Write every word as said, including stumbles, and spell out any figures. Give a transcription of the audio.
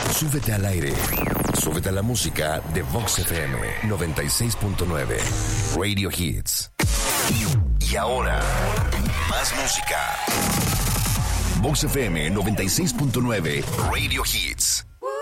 Súbete al aire. Súbete a la música de Vox F M noventa y seis punto nueve. Radio Hits. Y ahora, más música. Vox F M noventa y seis punto nueve. Radio Hits.